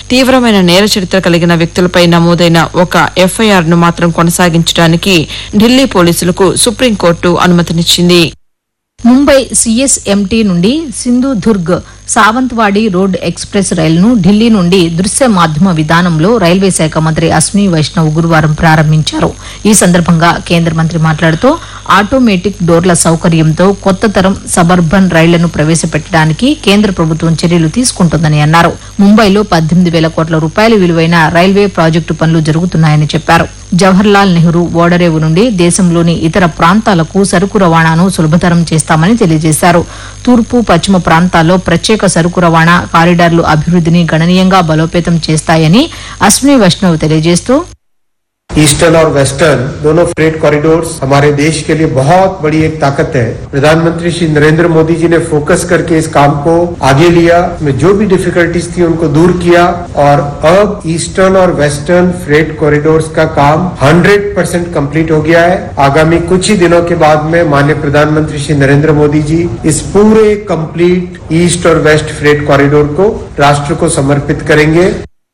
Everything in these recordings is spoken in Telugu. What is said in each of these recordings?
తీవ్రమైన నేర చరిత్ర కలిగిన వ్యక్తులపై నమోదైన ఒక ఎఫ్ఐఆర్ను మాత్రం కొనసాగించడానికి ఢిల్లీ పోలీసులకు సుప్రీంకోర్టు అనుమతినిచ్చింది. ముంబై సీఎస్ఎంటీ నుండి సింధుదుర్గ్ సావంత్వాడి రోడ్ ఎక్స్ప్రెస్ రైలును ఢిల్లీ నుండి దృశ్య మాధ్యమ విధానంలో రైల్వే శాఖ మంత్రి అశ్విని వైష్ణవ్ గురువారం ప్రారంభించారు. ఈ సందర్భంగా కేంద్ర మంత్రి మాట్లాడుతూ ఆటోమేటిక్ డోర్ల సౌకర్యంతో కొత్త తరం సబర్బన్ రైళ్లను ప్రవేశపెట్టడానికి కేంద్ర ప్రభుత్వం చర్యలు తీసుకుంటోందని అన్నారు. ముంబైలో 18,000 కోట్ల రూపాయల విలువైన రైల్వే ప్రాజెక్టు పనులు జరుగుతున్నాయని చెప్పారు. జవహర్లాల్ నెహ్రూ ఓడరేవు నుండి దేశంలోని ఇతర ప్రాంతాలకు సరుకు రవాణాను సులభతరం చేస్తామని తెలియజేశారు. తూర్పు పశ్చిమ ప్రాంతాల్లో ప్రత్యేక సరుకు రవాణా కారిడార్లు అభివృద్ధిని గణనీయంగా బలోపేతం చేస్తాయని అశ్విని వైష్ణవ్ తెలియజేస్తూ ईस्टर्न और वेस्टर्न दोनों फ्रेट कॉरिडोर्स हमारे देश के लिए बहुत बड़ी एक ताकत है। प्रधानमंत्री श्री नरेंद्र मोदी जी ने फोकस करके इस काम को आगे लिया, में जो भी डिफिकल्टीज थी उनको दूर किया और अब ईस्टर्न और वेस्टर्न फ्रेट कॉरिडोर्स का काम 100% कंप्लीट हो गया है। आगामी कुछ ही दिनों के बाद में माननीय प्रधानमंत्री श्री नरेंद्र मोदी जी इस पूरे कंप्लीट ईस्ट और वेस्ट फ्रेट कॉरिडोर को राष्ट्र को समर्पित करेंगे।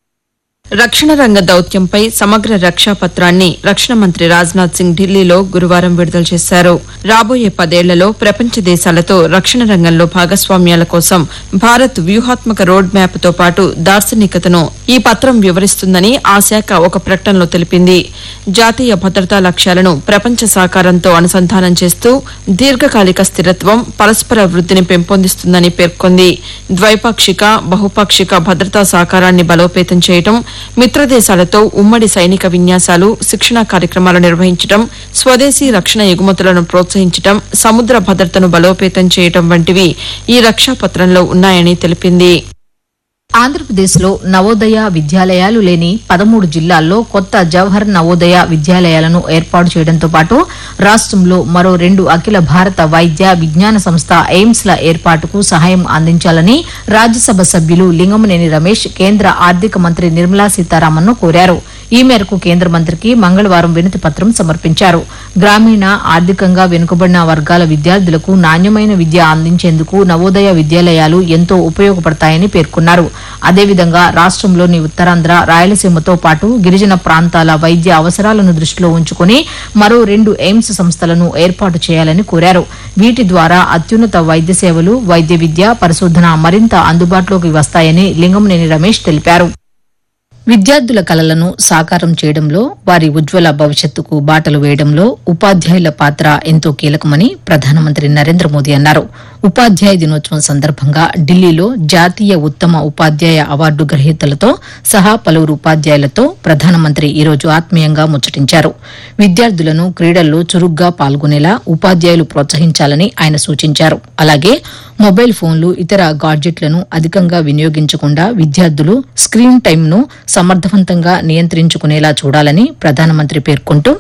రక్షణ రంగ దౌత్యంపై సమగ్ర రక్షా పత్రాన్ని రక్షణ మంత్రి రాజ్నాథ్ సింగ్ ఢిల్లీలో గురువారం విడుదల చేశారు. రాబోయే 10 ఏళ్లలో ప్రపంచ దేశాలతో రక్షణ రంగంలో భాగస్వామ్యాల కోసం భారత్ వ్యూహాత్మక రోడ్ మ్యాప్ తో పాటు దార్శనికతను ఈ పత్రం వివరిస్తుందని ఆ శాఖ ఒక ప్రకటనలో తెలిపింది. జాతీయ భద్రతా లక్ష్యాలను ప్రపంచ సహకారంతో అనుసంధానం చేస్తూ దీర్ఘకాలిక స్థిరత్వం, పరస్పర వృద్ధిని పెంపొందిస్తుందని పేర్కొంది. ద్వైపాక్షిక, బహుపాక్షిక భద్రతా సహకారాన్ని బలోపేతం చేయడం, మిత్రదేశాలతో ఉమ్మడి సైనిక విన్యాసాలు, శిక్షణా కార్యక్రమాలు నిర్వహించడం, స్వదేశీ రక్షణ ఎగుమతులను ప్రోత్సహించడం, సముద్ర భద్రతను బలోపేతం చేయడం వంటివి ఈ రక్షా పత్రంలో ఉన్నాయని తెలిపింది. ఆంధ్రప్రదేశ్లో నవోదయ విద్యాలయాలు లేని 13 జిల్లాల్లో కొత్త జవహర్ నవోదయ విద్యాలయాలను ఏర్పాటు చేయడంతో పాటు రాష్టంలో మరో 2 అఖిల భారత వైద్య విజ్ఞాన సంస్థ ఎయిమ్స్ల ఏర్పాటుకు సహాయం అందించాలని రాజ్యసభ సభ్యులు లింగమనేని రమేష్ కేంద్ర ఆర్థిక మంత్రి నిర్మలా సీతారామన్ను కోరారు. ఈ మేరకు కేంద్ర మంత్రికి మంగళవారం వినతి పత్రం సమర్పించారు. గ్రామీణ ఆర్థికంగా వెనుకబడిన వర్గాల విద్యార్థులకు నాణ్యమైన విద్య అందించేందుకు నవోదయ విద్యాలయాలు ఎంతో ఉపయోగపడతాయని పేర్కొన్నారు. అదేవిధంగా రాష్టంలోని ఉత్తరాంధ్ర, రాయలసీమతో పాటు గిరిజన ప్రాంతాల వైద్య అవసరాలను దృష్టిలో ఉంచుకుని మరో 2 ఎయిమ్స్ సంస్థలను ఏర్పాటు చేయాలని కోరారు. వీటి ద్వారా అత్యున్నత వైద్య సేవలు, వైద్య విద్య, పరిశోధన మరింత అందుబాటులోకి వస్తాయని లింగమనేని రమేష్ తెలిపారు. విద్యార్థుల కలలను సాకారం చేయడంలో, వారి ఉజ్వల భవిష్యత్తుకు బాటలు వేయడంలో ఉపాధ్యాయుల పాత్ర ఎంతో కీలకమని ప్రధానమంత్రి నరేంద్ర మోదీ అన్నారు. ఉపాధ్యాయ దినోత్సవం సందర్భంగా ఢిల్లీలో జాతీయ ఉత్తమ ఉపాధ్యాయ అవార్డు గ్రహీతలతో సహా పలువురు ఉపాధ్యాయులతో ప్రధానమంత్రి ఈరోజు ఆత్మీయంగా ముచ్చటించారు. విద్యార్థులను క్రీడల్లో చురుగ్గా పాల్గొనేలా ఉపాధ్యాయులు ప్రోత్సహించాలని ఆయన సూచించారు. అలాగే మొబైల్ ఫోన్లు, ఇతర గాడ్జెట్లను అధికంగా వినియోగించకుండా విద్యార్థులు స్క్రీన్ టైంను సమర్థవంతంగా నియంత్రించుకునేలా చూడాలని ప్రధానమంత్రి పేర్కొంటూ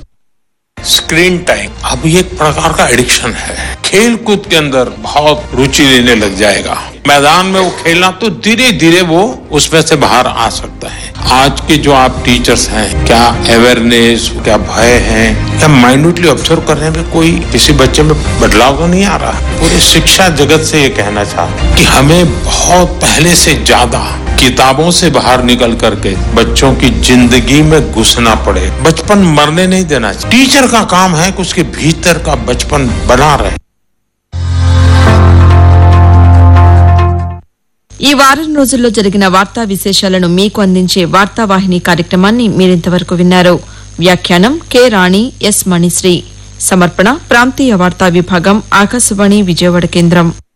स्क्रीन टाइम अब एक प्रकार का एडिक्शन है। खेल कूद के अंदर बहुत रुचि लेने लग जाएगा। मैदान में वो खेलना तो धीरे धीरे वो उसमें से बाहर आ सकता है। आज के जो आप टीचर्स हैं, क्या अवेयरनेस, क्या भय है, क्या माइन्यूटली ऑब्जर्व करने में कोई किसी बच्चे में बदलाव तो नहीं आ रहा? पूरे शिक्षा जगत से ये कहना चाहता कि हमें बहुत पहले से ज्यादा किताबों से बाहर निकल करके बच्चों की जिंदगी में घुसना पड़े। बचपन मरने नहीं देना चाहिए। टीचर का काम है कि उसके भीतर का बचपन बना रहे। ఈ వారం రోజుల్లో జరిగిన వార్తా విశేషాలను మీకు అందించే వార్తావాహిని కార్యక్రమాన్ని మీరింతవరకు విన్నారు. వ్యాఖ్యానం కె రాణి, ఎస్ మణిశ్రీ. సమర్పణ ప్రాంతీయ వార్తా విభాగం, ఆకాశవాణి విజయవాడ కేంద్రం.